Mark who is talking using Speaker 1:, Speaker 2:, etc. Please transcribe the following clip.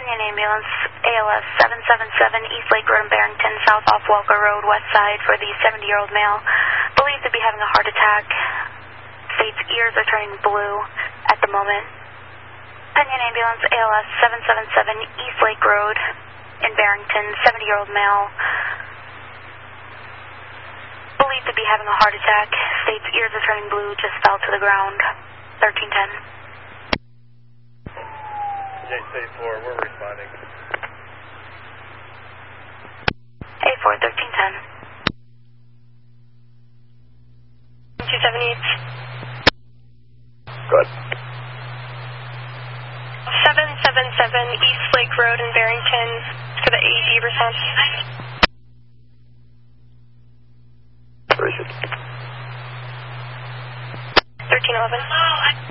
Speaker 1: Penyon Ambulance, ALS 777 East Lake Road in Barrington, south off Walker Road, west side, for the 70-year-old male. Believed to be having a heart attack. State's ears are turning blue at the moment. Penyon Ambulance, ALS 777 East Lake Road in Barrington, 70-year-old male. Believed to be having a heart attack. State's ears are turning blue, just fell to the ground. 1310.
Speaker 2: A4, we're responding.
Speaker 1: A4, 1310.
Speaker 3: 278.
Speaker 2: Good.
Speaker 3: 777 East Lake Road in Barrington for the AED response.
Speaker 2: Where is it?
Speaker 3: 1311.